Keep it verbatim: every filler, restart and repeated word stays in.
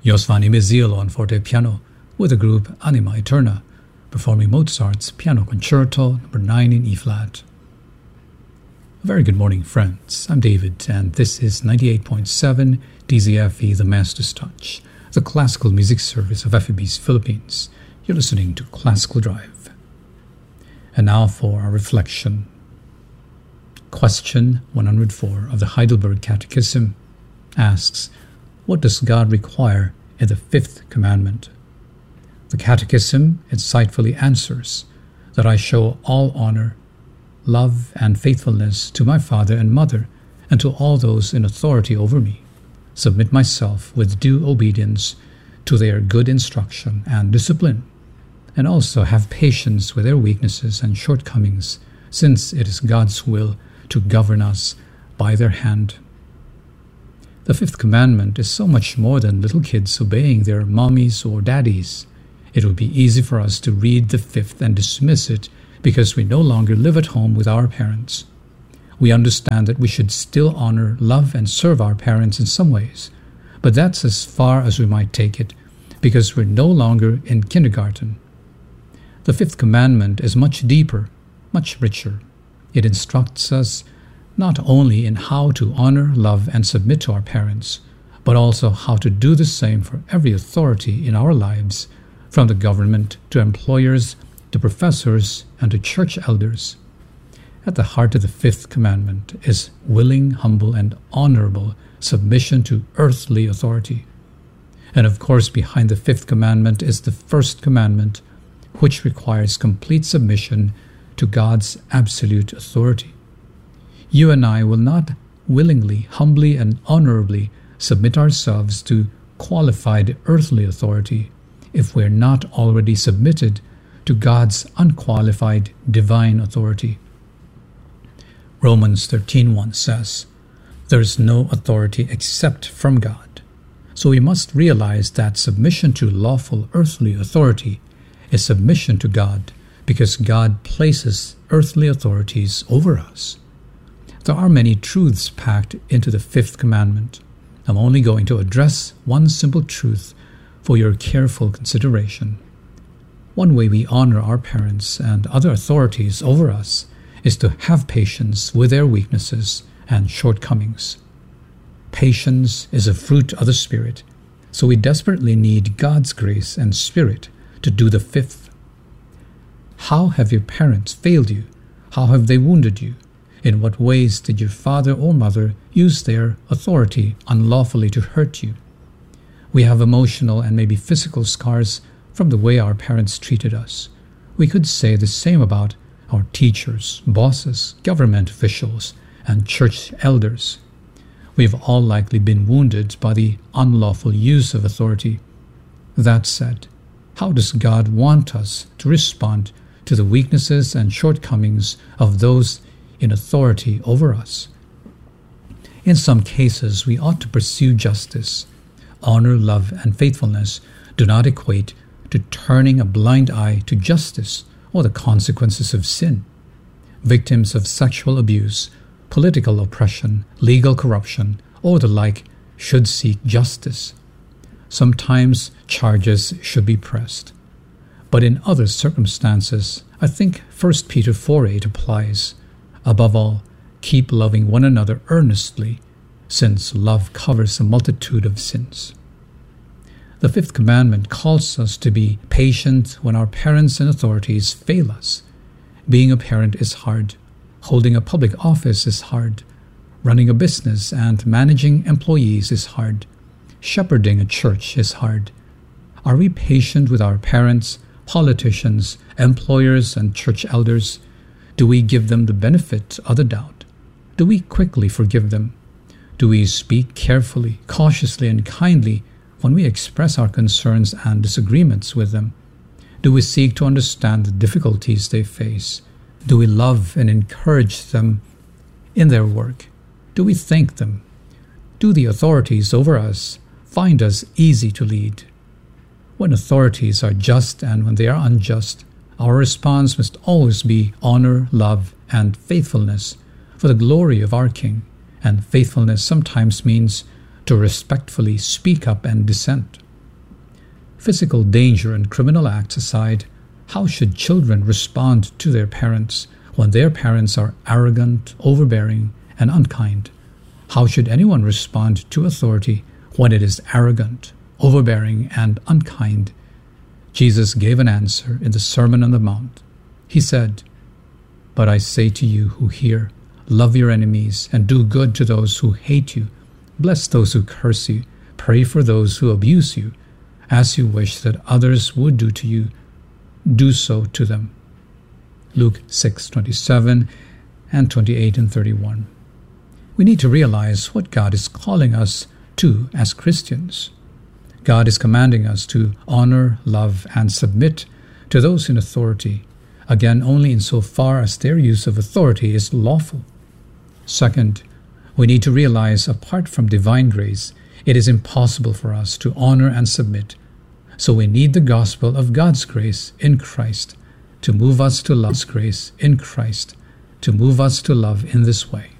Josvani Mesielo on forte piano with the group Anima Eterna, performing Mozart's Piano Concerto number nine in E-flat. A very good morning, friends. I'm David, and this is ninety-eight point seven D Z F E, the Master's Touch, the classical music service of F E B C Philippines. You're listening to Classical Drive. And now for our reflection. Question one hundred four of the Heidelberg Catechism asks, what does God require in the fifth commandment? The Catechism insightfully answers that I show all honor, love, and faithfulness to my father and mother and to all those in authority over me, submit myself with due obedience to their good instruction and discipline, and also have patience with their weaknesses and shortcomings, since it is God's will to govern us by their hand. The fifth commandment is so much more than little kids obeying their mommies or daddies. It would be easy for us to read the fifth and dismiss it because we no longer live at home with our parents. We understand that we should still honor, love, and serve our parents in some ways, but that's as far as we might take it because we're no longer in kindergarten. The fifth commandment is much deeper, much richer. It instructs us not only in how to honor, love, and submit to our parents, but also how to do the same for every authority in our lives, from the government to employers to professors and to church elders. At the heart of the fifth commandment is willing, humble, and honorable submission to earthly authority. And of course, behind the fifth commandment is the first commandment, which requires complete submission to God's absolute authority. You and I will not willingly, humbly, and honorably submit ourselves to qualified earthly authority if we're not already submitted to God's unqualified divine authority. Romans thirteen one says, there is no authority except from God. So we must realize that submission to lawful earthly authority is submission to God because God places earthly authorities over us. There are many truths packed into the fifth commandment. I'm only going to address one simple truth for your careful consideration. One way we honor our parents and other authorities over us is to have patience with their weaknesses and shortcomings. Patience is a fruit of the Spirit, so we desperately need God's grace and Spirit to do the fifth. How have your parents failed you? How have they wounded you? In what ways did your father or mother use their authority unlawfully to hurt you? We have emotional and maybe physical scars from the way our parents treated us. We could say the same about our teachers, bosses, government officials, and church elders. We have all likely been wounded by the unlawful use of authority. That said, how does God want us to respond to the weaknesses and shortcomings of those in authority over us? In some cases, we ought to pursue justice. Honor, love, and faithfulness do not equate to turning a blind eye to justice or the consequences of sin. Victims of sexual abuse, political oppression, legal corruption, or the like should seek justice. Sometimes charges should be pressed. But in other circumstances, I think First Peter four eight applies. Above all, keep loving one another earnestly, since love covers a multitude of sins. The fifth commandment calls us to be patient when our parents and authorities fail us. Being a parent is hard. Holding a public office is hard. Running a business and managing employees is hard. Shepherding a church is hard. Are we patient with our parents, politicians, employers, and church elders? Do we give them the benefit of the doubt? Do we quickly forgive them? Do we speak carefully, cautiously, and kindly when we express our concerns and disagreements with them? Do we seek to understand the difficulties they face? Do we love and encourage them in their work? Do we thank them? Do the authorities over us find us easy to lead? When authorities are just and when they are unjust, our response must always be honor, love, and faithfulness for the glory of our King. And faithfulness sometimes means to respectfully speak up and dissent. physical danger and criminal acts aside, how should children respond to their parents when their parents are arrogant, overbearing, and unkind? How should anyone respond to authority when it is arrogant, overbearing, and unkind? Jesus gave an answer in the Sermon on the Mount. He said, "But I say to you who hear, love your enemies and do good to those who hate you. Bless those who curse you. Pray for those who abuse you. As you wish that others would do to you, do so to them." Luke six twenty-seven and twenty-eight and thirty-one. We need to realize what God is calling us to as Christians. God is commanding us to honor, love, and submit to those in authority, again only insofar as their use of authority is lawful. Second, we need to realize apart from divine grace, it is impossible for us to honor and submit. So we need the gospel of God's grace in Christ to move us to love's grace in Christ, to move us to love in this way.